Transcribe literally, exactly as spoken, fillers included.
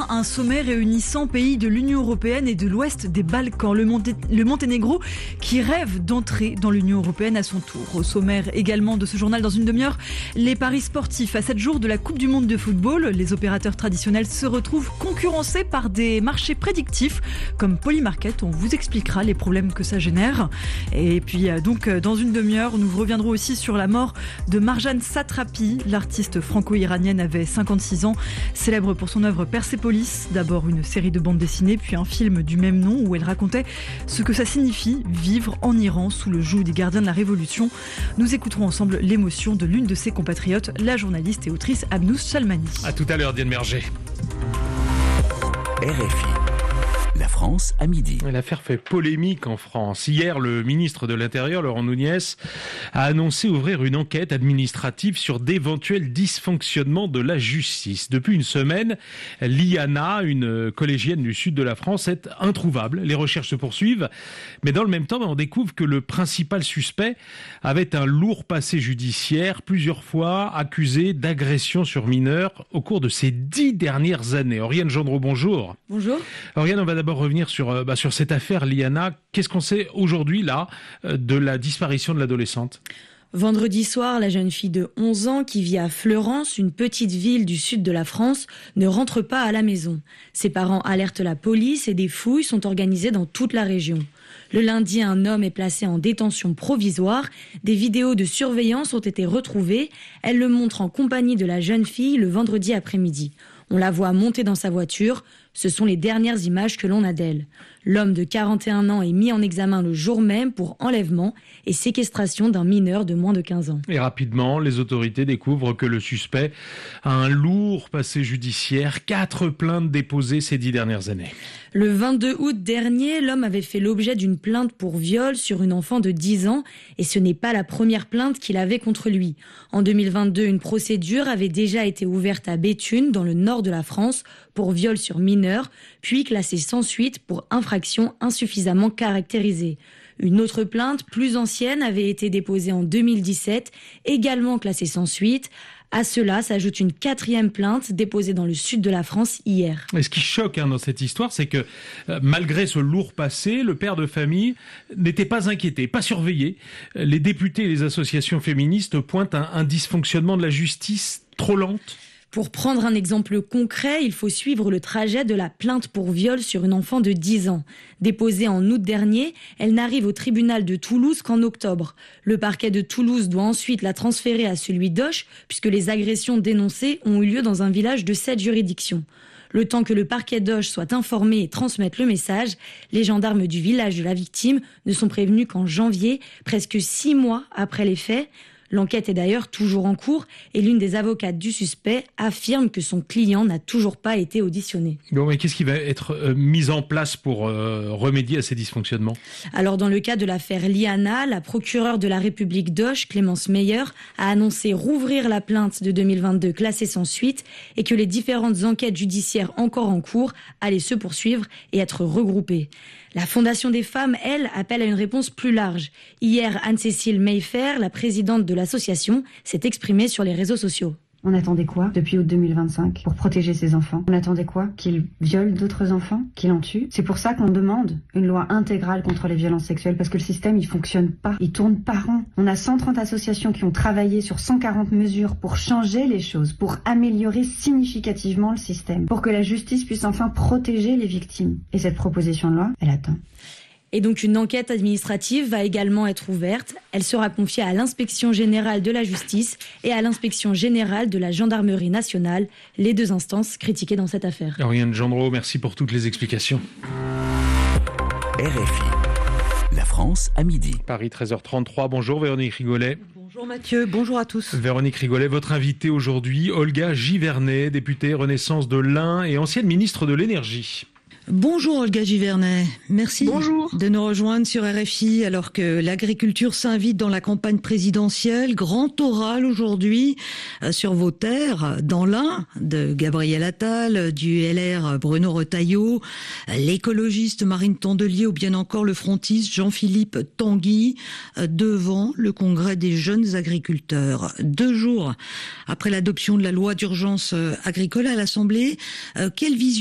demain un sommet réunissant pays de l'Union européenne et de l'ouest des Balkans. Le, Monté- le Monténégro qui rêve d'entrer dans l'Union européenne à son tour. Au sommaire également de ce journal dans une demi-heure, les paris sportifs. À sept jours de la Coupe du Monde de football, les opérateurs traditionnels se retrouvent concurrencés par des marchés prédictifs comme Polymarket. On vous expliquera les problèmes que ça génère. Et puis donc dans une demi-heure, nous reviendrons aussi sur la mort de Marjane Satrapi. L'artiste franco-iranienne avait cinquante-six ans, célèbre pour son œuvre Persépolis. D'abord une série de bandes dessinées, puis un film du même nom où elle racontait ce que ça signifie vivre en Iran sous le joug des gardiens de la Révolution. Nous écouterons ensemble l'émotion de l'une de ses compatriotes, la journaliste et autrice Abnous Chalmani. À tout à l'heure, Diane Merger. R F I. La France à midi. L'affaire fait polémique en France. Hier, le ministre de l'Intérieur, Laurent Nunez, a annoncé ouvrir une enquête administrative sur d'éventuels dysfonctionnements de la justice. Depuis une semaine, Liana, une collégienne du sud de la France, est introuvable. Les recherches se poursuivent, mais dans le même temps, on découvre que le principal suspect avait un lourd passé judiciaire, plusieurs fois accusé d'agression sur mineurs au cours de ces dix dernières années. Oriane Gendreau, bonjour. Bonjour. Oriane, on va d'abord revenir sur, bah, sur cette affaire Liana. Qu'est-ce qu'on sait aujourd'hui, là, de la disparition de l'adolescente ? Vendredi soir, la jeune fille de onze ans qui vit à Fleurance, une petite ville du sud de la France, ne rentre pas à la maison. Ses parents alertent la police et des fouilles sont organisées dans toute la région. Le lundi, un homme est placé en détention provisoire. Des vidéos de surveillance ont été retrouvées. Elle le montre en compagnie de la jeune fille le vendredi après-midi. On la voit monter dans sa voiture. Ce sont les dernières images que l'on a d'elle. L'homme de quarante et un ans est mis en examen le jour même pour enlèvement et séquestration d'un mineur de moins de quinze ans. Et rapidement, les autorités découvrent que le suspect a un lourd passé judiciaire, quatre plaintes déposées ces dix dernières années. Le vingt-deux août dernier, l'homme avait fait l'objet d'une plainte pour viol sur une enfant de dix ans et ce n'est pas la première plainte qu'il avait contre lui. En deux mille vingt-deux, une procédure avait déjà été ouverte à Béthune, dans le nord de la France, pour viol sur mineur, puis classée sans suite pour infraction insuffisamment caractérisée. Une autre plainte, plus ancienne, avait été déposée en deux mille dix-sept, également classée sans suite. À cela s'ajoute une quatrième plainte déposée dans le sud de la France hier. Et ce qui choque hein, dans cette histoire, c'est que euh, malgré ce lourd passé, le père de famille n'était pas inquiété, pas surveillé. Les députés et les associations féministes pointent un, un dysfonctionnement de la justice trop lente. Pour prendre un exemple concret, il faut suivre le trajet de la plainte pour viol sur une enfant de dix ans. Déposée en août dernier, elle n'arrive au tribunal de Toulouse qu'en octobre. Le parquet de Toulouse doit ensuite la transférer à celui d'Auch, puisque les agressions dénoncées ont eu lieu dans un village de cette juridiction. Le temps que le parquet d'Auch soit informé et transmette le message, les gendarmes du village de la victime ne sont prévenus qu'en janvier, presque six mois après les faits. L'enquête est d'ailleurs toujours en cours et l'une des avocates du suspect affirme que son client n'a toujours pas été auditionné. Bon, mais qu'est-ce qui va être euh, mis en place pour euh, remédier à ces dysfonctionnements ? Alors, dans le cas de l'affaire Liana, la procureure de la République d'Auch, Clémence Meyer, a annoncé rouvrir la plainte de deux mille vingt-deux classée sans suite et que les différentes enquêtes judiciaires encore en cours allaient se poursuivre et être regroupées. La Fondation des femmes, elle, appelle à une réponse plus large. Hier, Anne-Cécile Mayfair, la présidente de l'association, s'est exprimée sur les réseaux sociaux. On attendait quoi depuis août deux mille vingt-cinq pour protéger ces enfants? On attendait quoi? Qu'ils violent d'autres enfants? Qu'ils en tuent? C'est pour ça qu'on demande une loi intégrale contre les violences sexuelles, parce que le système, il fonctionne pas. Il tourne par an. On a cent trente associations qui ont travaillé sur cent quarante mesures pour changer les choses, pour améliorer significativement le système, pour que la justice puisse enfin protéger les victimes. Et cette proposition de loi, elle attend. Et donc une enquête administrative va également être ouverte. Elle sera confiée à l'Inspection générale de la justice et à l'Inspection générale de la gendarmerie nationale, les deux instances critiquées dans cette affaire. Oriane Gendreau, merci pour toutes les explications. R F I. La France à midi. Paris treize heures trente-trois, bonjour Véronique Rigolet. Bonjour Mathieu, bonjour à tous. Véronique Rigolet, votre invitée aujourd'hui, Olga Givernet, députée Renaissance de l'Ain et ancienne ministre de l'Énergie. Bonjour Olga Givernet, merci Bonjour. de nous rejoindre sur R F I alors que l'agriculture s'invite dans la campagne présidentielle. Grand oral aujourd'hui euh, sur vos terres, dans l'Ain, de Gabriel Attal, du L R Bruno Retailleau, l'écologiste Marine Tondelier ou bien encore le frontiste Jean-Philippe Tanguy euh, devant le congrès des jeunes agriculteurs. Deux jours après l'adoption de la loi d'urgence euh, agricole à l'Assemblée, euh, quelle vision